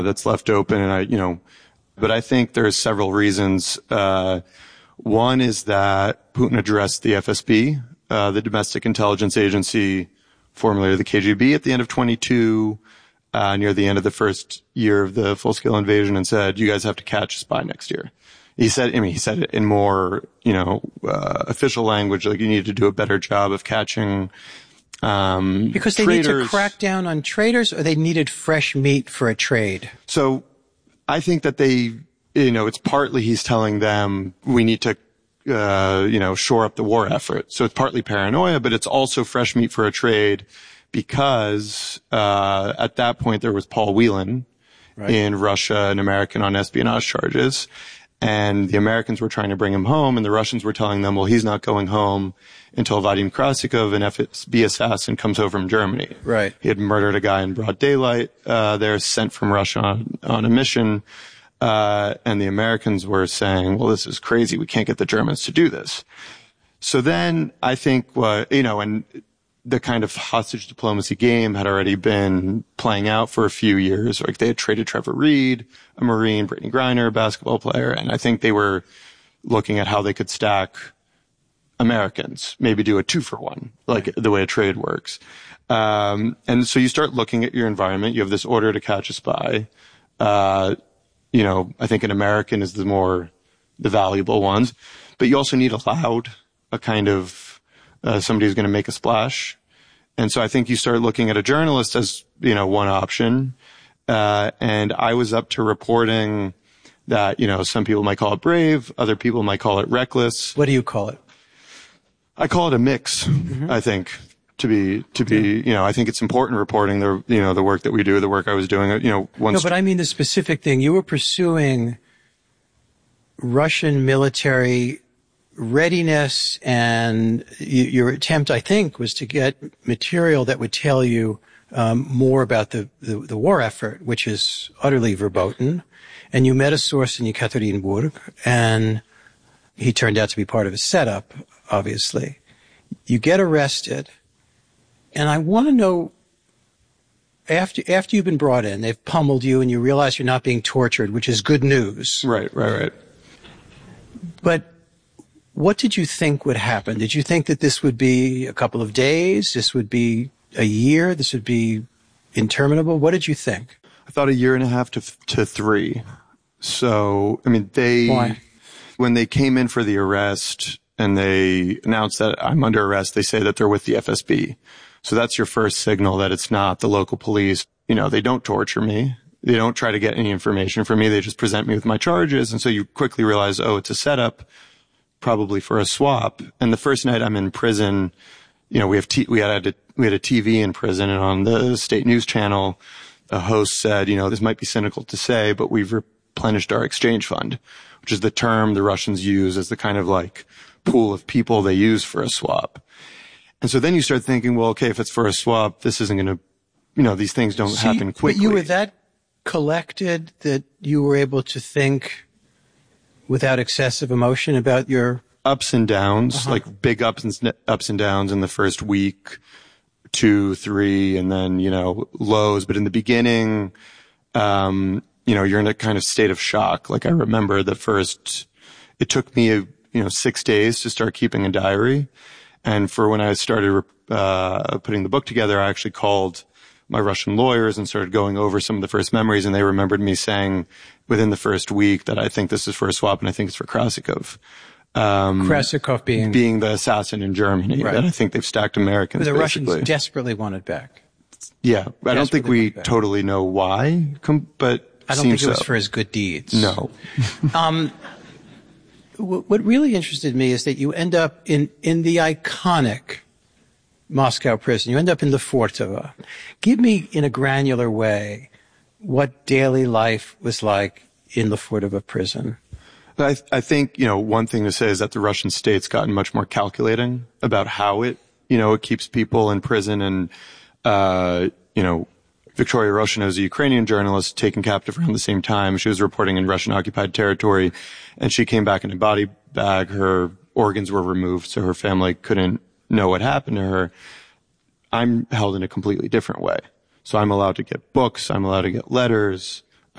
that's left open. And but I think there's several reasons. One is that Putin addressed the FSB, the Domestic Intelligence Agency, formerly the KGB, at the end of 22, near the end of the first year of the full-scale invasion, and said, you guys have to catch a spy next year. He said it in more, official language, like you need to do a better job of catching, because they traitors. need to crack down on traitors, or they needed fresh meat for a trade? So I think that it's partly he's telling them we need to, shore up the war effort. So it's partly paranoia, but it's also fresh meat for a trade because, at that point there was Paul Whelan in Russia, an American on espionage charges. And the Americans were trying to bring him home, and the Russians were telling them, well, he's not going home until Vadim Krasikov, an FSB assassin, comes home from Germany. Right. He had murdered a guy in broad daylight. They're sent from Russia on a mission. And the Americans were saying, well, this is crazy. We can't get the Germans to do this. So then I think, and the kind of hostage diplomacy game had already been playing out for a few years. Like they had traded Trevor Reed, a Marine, Brittany Griner, a basketball player. And I think they were looking at how they could stack Americans, maybe do a 2-for-1, like the way a trade works. And so you start looking at your environment. You have this order to catch a spy. I think an American is the valuable ones, but you also need a kind of, somebody who's going to make a splash. And so I think you start looking at a journalist as, one option. And I was up to reporting that, some people might call it brave. Other people might call it reckless. What do you call it? I call it a mix, I think, to be, I think it's important reporting the work that we do, the work I was doing, No, but I mean the specific thing. You were pursuing Russian military readiness, and your attempt, I think, was to get material that would tell you more about the war effort, which is utterly verboten. And you met a source in Yekaterinburg, and he turned out to be part of a setup, obviously. You get arrested, and I want to know, after you've been brought in, they've pummeled you, and you realize you're not being tortured, which is good news. Right. But what did you think would happen? Did you think that this would be a couple of days? This would be a year? This would be interminable? What did you think? I thought a year and a half to 3. So, Why? When they came in for the arrest and they announced that I'm under arrest, they say that they're with the FSB. So that's your first signal that it's not the local police. They don't torture me. They don't try to get any information from me. They just present me with my charges. And so you quickly realize, it's a setup, probably for a swap. And the first night I'm in prison, we had a TV in prison, and on the state news channel, a host said, this might be cynical to say, but we've replenished our exchange fund, which is the term the Russians use as the kind of like pool of people they use for a swap. And so then you start thinking, well, okay, if it's for a swap, this isn't going to, these things don't happen quickly. But you were that collected that you were able to think without excessive emotion about your ups and downs, like big ups and downs in the first week, 2, 3, and then, lows. But in the beginning, you're in a kind of state of shock. Like I remember it took me, 6 days to start keeping a diary. And for when I started, putting the book together, I actually called my Russian lawyers and started going over some of the first memories. And they remembered me saying within the first week that I think this is for a swap and I think it's for Krasikov. Krasikov being the assassin in Germany. Right. And I think they've stacked Americans. The basically. Russians desperately want it back. Yeah. I don't think we totally know why, but I don't think it was for his good deeds. No. What really interested me is that you end up in the iconic Moscow prison. You end up in the Fortovo. Give me, in a granular way, what daily life was like in the Fortovo prison. I think, one thing to say is that the Russian state's gotten much more calculating about how it keeps people in prison. And, Victoria Roshin is a Ukrainian journalist taken captive around the same time. She was reporting in Russian occupied territory, and she came back in a body bag. Her organs were removed, so her family couldn't know what happened to her. I'm held in a completely different way. So I'm allowed to get books. I'm allowed to get letters.